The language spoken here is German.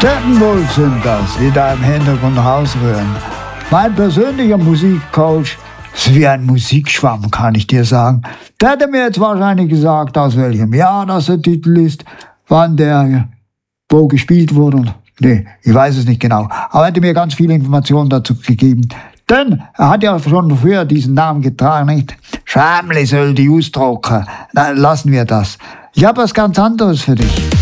Steppenwolf sind das, die da im Hintergrund rausrühren. Mein persönlicher Musikcoach ist wie ein Musikschwamm, kann ich dir sagen. Der hätte mir jetzt wahrscheinlich gesagt, aus welchem Jahr das der Titel ist, wann der wo gespielt wurde. Nee, ich weiß es nicht genau. Aber er hätte mir ganz viele Informationen dazu gegeben. Denn er hat ja schon früher diesen Namen getragen, nicht? Schamli soll die ausdrucken. Dann lassen wir das. Ich habe was ganz anderes für dich.